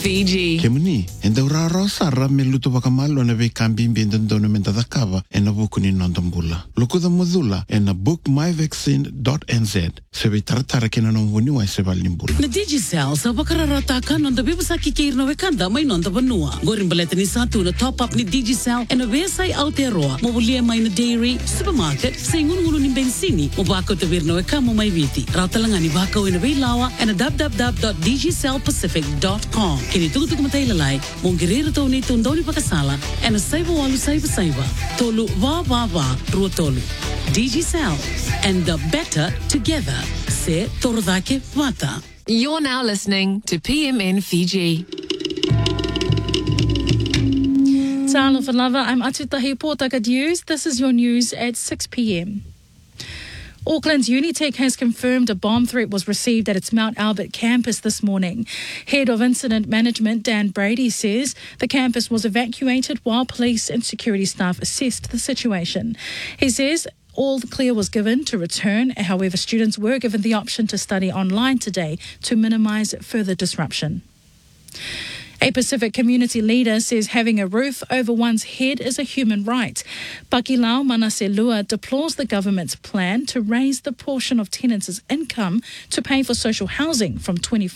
Fiji. Kemuni, and the Rarosa Rameluto Wakamalo and a Vekambimbi and Donamenta the cover and a book in Nondambula. Look at the Mozula and a book myvaccine.nz. Sevi Tartarakin on Wunua Sevalimbul. Na Digicel, sa wakararatakan on the Bibusaki Kir no Vekanda, may non the Vanua. Gorin Baletani Satu, the top up ni Digicel, and a Vesai Aotearoa, Mobulia Mine Dairy, Supermarket, saying Unun in Bensini, Mobako to Virno Kamo My Viti, Rautalangani Bako in a Velawa, and a www.digicellpacific.com. Kini tukutuk matailalai, Mongirira Tony Tundoni Pakasala, and a Saiba Walu Saiba, Tolu Va Rua Tolu. Digicel, and the better together. Se Torodake Vata. You're now listening to PMN Fiji. Talofa lava, I'm Atutahi Pōtaka News. This is your news at 6 p.m. Auckland's Unitec has confirmed a bomb threat was received at its Mount Albert campus this morning. Head of Incident Management Dan Brady says the campus was evacuated while police and security staff assessed the situation. He says all the clear was given to return. However, students were given the option to study online today to minimise further disruption. A Pacific community leader says having a roof over one's head is a human right. Pakilau Manaselua deplores the government's plan to raise the portion of tenants' income to pay for social housing from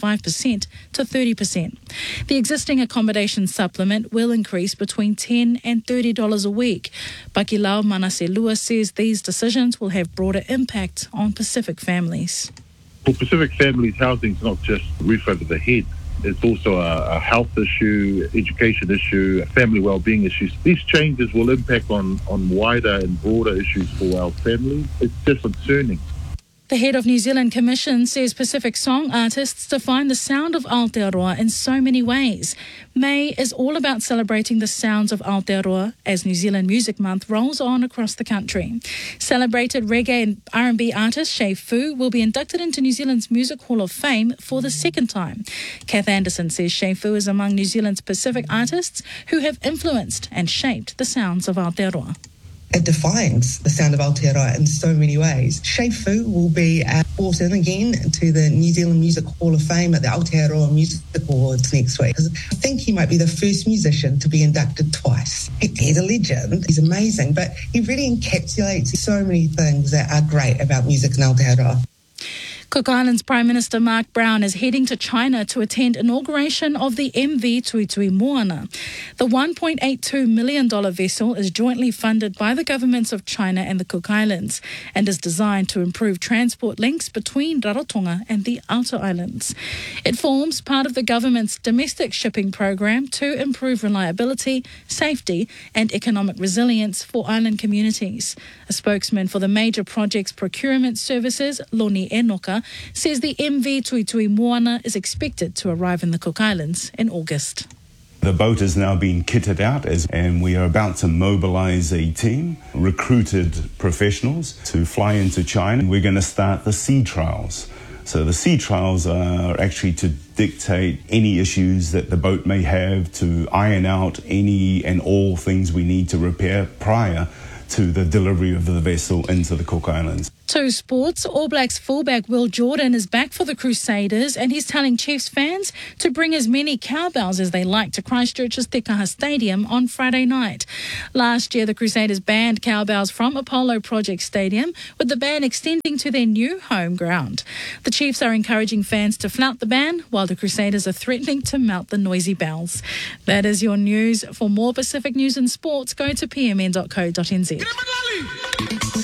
25% to 30%. The existing accommodation supplement will increase between $10 and $30 a week. Pakilau Manaselua says these decisions will have broader impact on Pacific families. For Pacific families, housing is not just a roof over the head. It's also a health issue, education issue, a family well-being issue. These changes will impact on wider and broader issues for our families. It's just concerning. The head of New Zealand Commission says Pacific song artists define the sound of Aotearoa in so many ways. May is all about celebrating the sounds of Aotearoa as New Zealand Music Month rolls on across the country. Celebrated reggae and R&B artist Shay Fu will be inducted into New Zealand's Music Hall of Fame for the second time. Kath Anderson says Shay Fu is among New Zealand's Pacific artists who have influenced and shaped the sounds of Aotearoa. It defines the sound of Aotearoa in so many ways. Shay Fu will be brought in again to the New Zealand Music Hall of Fame at the Aotearoa Music Awards next week. I think he might be the first musician to be inducted twice. He's a legend. He's amazing, but he really encapsulates so many things that are great about music in Aotearoa. Cook Islands Prime Minister Mark Brown is heading to China to attend inauguration of the MV Tuitui Moana. The $1.82 million vessel is jointly funded by the governments of China and the Cook Islands and is designed to improve transport links between Rarotonga and the outer islands. It forms part of the government's domestic shipping program to improve reliability, safety and economic resilience for island communities. A spokesman for the major projects procurement services, Loni Enoka, says the MV Tuitui Moana is expected to arrive in the Cook Islands in August. The boat is now being kitted out and we are about to mobilise a team, recruited professionals to fly into China. We're going to start the sea trials. So the sea trials are actually to dictate any issues that the boat may have, to iron out any and all things we need to repair prior to the delivery of the vessel into the Cook Islands. To sports, All Blacks fullback Will Jordan is back for the Crusaders and he's telling Chiefs fans to bring as many cowbells as they like to Christchurch's Te Kaha Stadium on Friday night. Last year, the Crusaders banned cowbells from Apollo Project Stadium, with the ban extending to their new home ground. The Chiefs are encouraging fans to flout the ban, while the Crusaders are threatening to mount the noisy bells. That is your news. For more Pacific news and sports, go to pmn.co.nz.